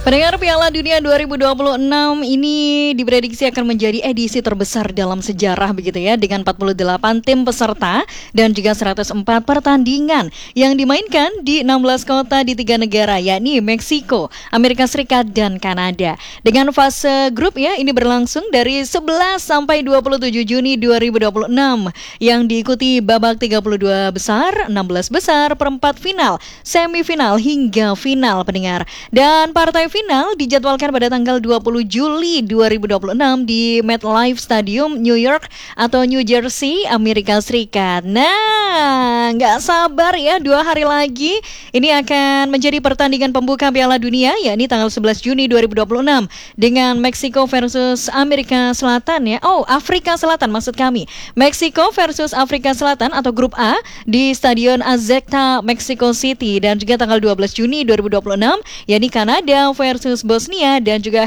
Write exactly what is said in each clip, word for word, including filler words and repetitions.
Pendengar Piala Dunia dua ribu dua puluh enam ini diprediksi akan menjadi edisi terbesar dalam sejarah begitu ya, dengan empat puluh delapan tim peserta dan juga seratus empat pertandingan yang dimainkan di enam belas kota di tiga negara, yakni Meksiko, Amerika Serikat, dan Kanada. Dengan fase grup ya, ini berlangsung dari sebelas sampai dua puluh tujuh Juni dua ribu dua puluh enam yang diikuti babak tiga puluh dua besar, enam belas besar, perempat final, semifinal hingga final, pendengar. Dan partai final dijadwalkan pada tanggal dua puluh Juli dua ribu dua puluh enam di MetLife Stadium, New York atau New Jersey, Amerika Serikat. Nah, nggak sabar ya, dua hari lagi ini akan menjadi pertandingan pembuka Piala Dunia, yakni tanggal sebelas Juni dua ribu dua puluh enam dengan Meksiko versus Amerika Selatan ya. Oh, Afrika Selatan maksud kami. Meksiko versus Afrika Selatan atau Grup A di Stadion Azteca, Mexico City, dan juga tanggal dua belas Juni dua ribu dua puluh enam yakni Kanada versus Bosnia dan juga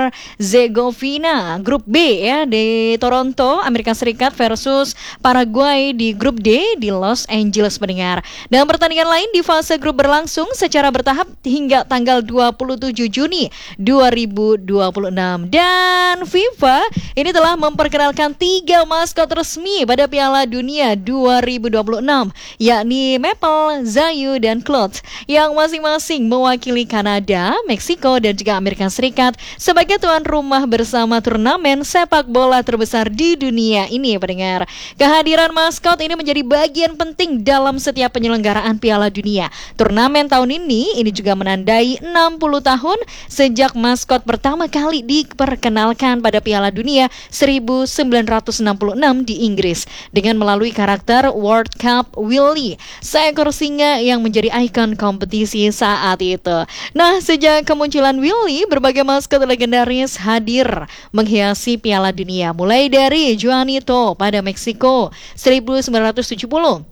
Herzegovina. Grup B ya di Toronto, Amerika Serikat versus Paraguay di Grup D di Los Angeles, pendengar. Dan pertandingan lain di fase grup berlangsung secara bertahap hingga tanggal dua puluh tujuh Juni dua ribu dua puluh enam. Dan FIFA ini telah memperkenalkan tiga maskot resmi pada Piala Dunia dua ribu dua puluh enam, yakni Maple, Zayu, dan Claude, yang masing-masing mewakili Kanada, Meksiko, dan juga Amerika Serikat sebagai tuan rumah bersama turnamen sepak bola terbesar di dunia ini, pendengar. Kehadiran maskot ini menjadi bagian penting dalam setiap penyelenggaraan Piala Dunia. Turnamen tahun ini ini juga menandai enam puluh tahun sejak maskot pertama kali diperkenalkan pada Piala Dunia seribu sembilan ratus enam puluh enam di Inggris dengan melalui karakter World Cup Willy, seekor singa yang menjadi ikon kompetisi saat itu. Nah, sejak kemunculan Willy, berbagai maskot legendaris hadir menghiasi Piala Dunia, mulai dari Juanito pada Meksiko seribu sembilan ratus tujuh puluh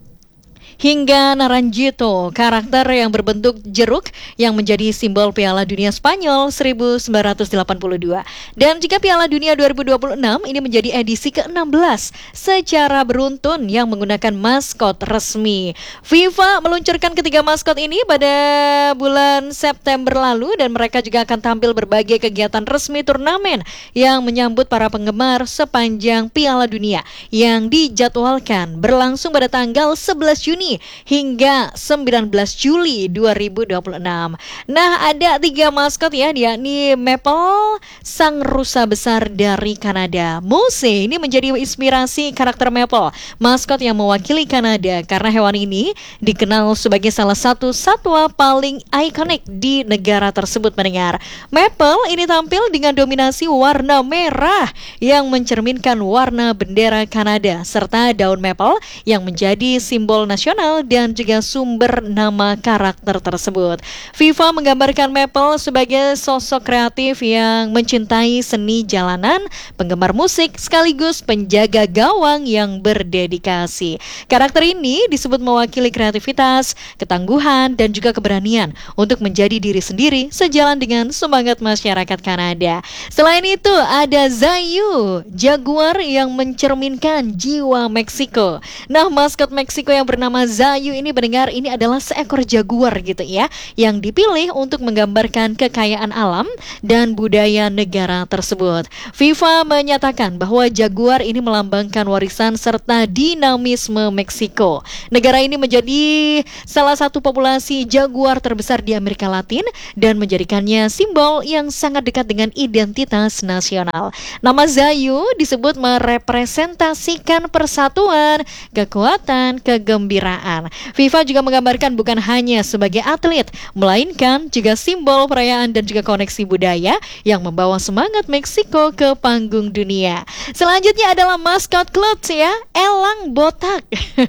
hingga Naranjito, karakter yang berbentuk jeruk yang menjadi simbol Piala Dunia Spanyol seribu sembilan ratus delapan puluh dua. Dan jika Piala Dunia dua ribu dua puluh enam ini menjadi edisi ke enam belas secara beruntun yang menggunakan maskot resmi. FIFA meluncurkan ketiga maskot ini pada bulan September lalu dan mereka juga akan tampil berbagai kegiatan resmi turnamen yang menyambut para penggemar sepanjang Piala Dunia yang dijadwalkan berlangsung pada tanggal sebelas Juni hingga sembilan belas Juli dua ribu dua puluh enam. Nah, ada tiga maskot ya, yakni Maple, sang rusa besar dari Kanada. Mose ini menjadi inspirasi karakter Maple, maskot yang mewakili Kanada, karena hewan ini dikenal sebagai salah satu satwa paling ikonik di negara tersebut, mendengar. Maple ini tampil dengan dominasi warna merah yang mencerminkan warna bendera Kanada serta daun maple yang menjadi simbol nasional dan juga sumber nama karakter tersebut. FIFA menggambarkan Maple sebagai sosok kreatif yang mencintai seni jalanan, penggemar musik, sekaligus penjaga gawang yang berdedikasi. Karakter ini disebut mewakili kreativitas, ketangguhan, dan juga keberanian untuk menjadi diri sendiri sejalan dengan semangat masyarakat Kanada. Selain itu ada Zayu, jaguar yang mencerminkan jiwa Meksiko. Nah, maskot Meksiko yang bernama Zayu ini, pendengar, ini adalah seekor jaguar gitu ya, yang dipilih untuk menggambarkan kekayaan alam dan budaya negara tersebut. FIFA menyatakan bahwa jaguar ini melambangkan warisan serta dinamisme Meksiko. Negara ini menjadi salah satu populasi jaguar terbesar di Amerika Latin dan menjadikannya simbol yang sangat dekat dengan identitas nasional. Nama Zayu disebut merepresentasikan persatuan, kekuatan, kegembiraan. FIFA juga menggambarkan bukan hanya sebagai atlet, melainkan juga simbol perayaan dan juga koneksi budaya yang membawa semangat Meksiko ke panggung dunia. Selanjutnya adalah maskot Claude ya, elang botak.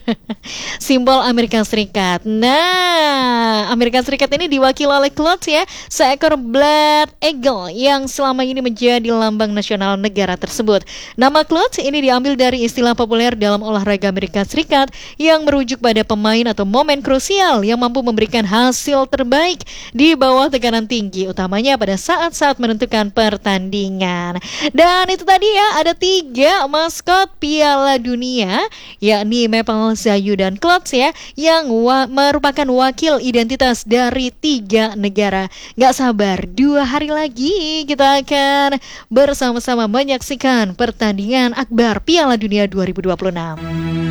Simbol Amerika Serikat. Nah, Amerika Serikat ini diwakili oleh Claude ya, seekor Bald Eagle yang selama ini menjadi lambang nasional negara tersebut. Nama Claude ini diambil dari istilah populer dalam olahraga Amerika Serikat yang merujuk pada pada pemain atau momen krusial yang mampu memberikan hasil terbaik di bawah tekanan tinggi, utamanya pada saat-saat menentukan pertandingan. Dan itu tadi ya, ada tiga maskot Piala Dunia, yakni Mepal, Zayu, dan Klotz ya, yang wa- merupakan wakil identitas dari tiga negara. Gak sabar, dua hari lagi kita akan bersama-sama menyaksikan pertandingan akbar Piala Dunia dua ribu dua puluh enam.